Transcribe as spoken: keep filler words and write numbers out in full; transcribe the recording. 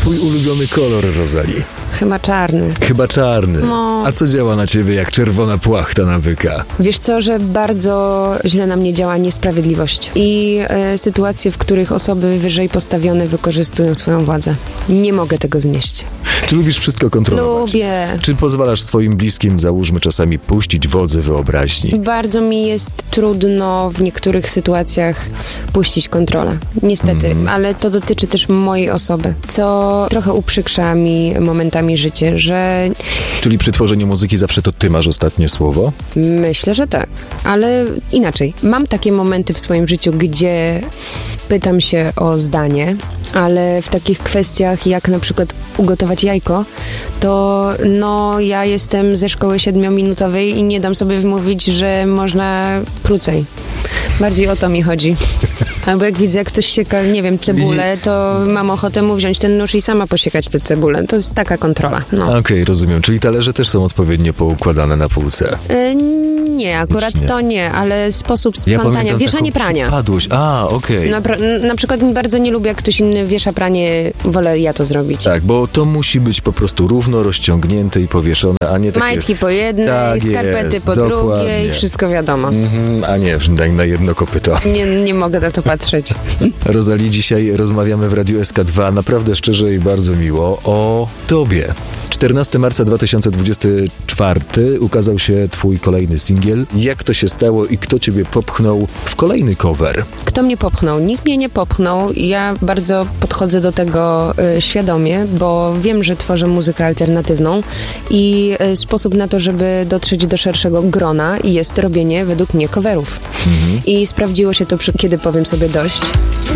twój ulubiony kolor, Rosalie? Chyba czarny. Chyba czarny. No. A co działa na ciebie jak czerwona płachta na byka? Wiesz co, że bardzo źle na mnie działa niesprawiedliwość i e, sytuacje, w których osoby wyżej postawione wykorzystują swoją władzę. Nie mogę tego znieść. Czy lubisz wszystko kontrolować? Lubię. Czy pozwalasz swoim bliskim, załóżmy, czasami puścić wodze wyobraźni? Bardzo mi jest trudno w niektórych sytuacjach puścić kontrolę. Niestety, mm. ale to dotyczy też mojej osoby, co trochę uprzykrza mi momentami życie, że... Czyli przy tworzeniu muzyki zawsze to ty masz ostatnie słowo? Myślę, że tak, ale inaczej. Mam takie momenty w swoim życiu, gdzie pytam się o zdanie, ale w takich kwestiach jak na przykład ugotować jajko, to no ja jestem ze szkoły siedmiominutowej i nie dam sobie wmówić, że można krócej. Bardziej o to mi chodzi. Albo jak widzę, jak ktoś sieka, nie wiem, cebulę, to mam ochotę mu wziąć ten nóż i sama posiekać tę cebulę. To jest taka kontrola. No. Okej, okay, rozumiem. Czyli talerze też są odpowiednio poukładane na półce. E, nie, akurat nie. To nie, ale sposób sprzątania, ja wieszanie prania. Przypadłość. A, okej. Okay. Na, na przykład bardzo nie lubię, jak ktoś inny wiesza pranie, wolę ja to zrobić. Tak, bo to musi być po prostu równo rozciągnięte i powieszone, a nie takie... Majtki po jednej, tak skarpety jest, po dokładnie. drugiej, wszystko wiadomo. Mm-hmm, a nie, na jedno kopyto. Nie, nie mogę na to patrzeć. Rosalie, dzisiaj rozmawiamy w Radiu S K dwa naprawdę szczerze i bardzo miło o tobie. czternastego marca dwa tysiące dwudziestego czwartego ukazał się twój kolejny singiel. Jak to się stało i kto ciebie popchnął w kolejny cover? Kto mnie popchnął? Nikt mnie nie popchnął. Ja bardzo podchodzę do tego y, świadomie, bo wiem, że tworzę muzykę alternatywną i y, sposób na to, żeby dotrzeć do szerszego grona jest robienie według mnie coverów. Mhm. I sprawdziło się to, przy, kiedy powiem sobie dość.